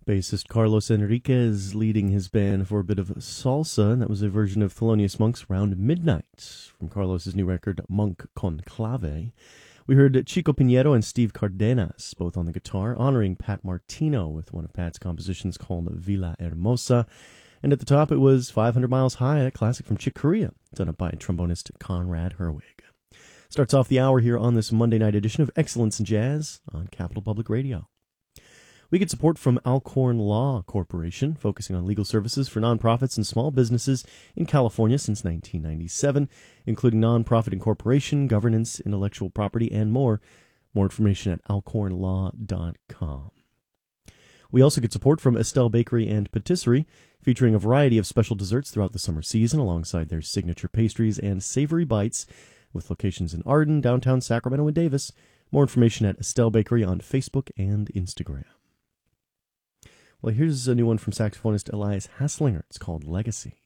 Bassist Carlos Enriquez leading his band for a bit of salsa, and that was a version of Thelonious Monk's Round Midnight from Carlos's new record, Monk Conclave. We heard Chico Pinheiro and Steve Cardenas, both on the guitar, honoring Pat Martino with one of Pat's compositions called Villa Hermosa. And at the top, it was 500 Miles High, a classic from Chick Corea, done up by trombonist Conrad Herwig. Starts off the hour here on this Monday night edition of Excellence in Jazz on Capital Public Radio. We get support from Alcorn Law Corporation, focusing on legal services for nonprofits and small businesses in California since 1997, including nonprofit incorporation, governance, intellectual property, and more. More information at alcornlaw.com. We also get support from Estelle Bakery and Patisserie, featuring a variety of special desserts throughout the summer season alongside their signature pastries and savory bites, with locations in Arden, downtown Sacramento, and Davis. More information at Estelle Bakery on Facebook and Instagram. Well, here's a new one from saxophonist Elias Hasslinger. It's called Legacy.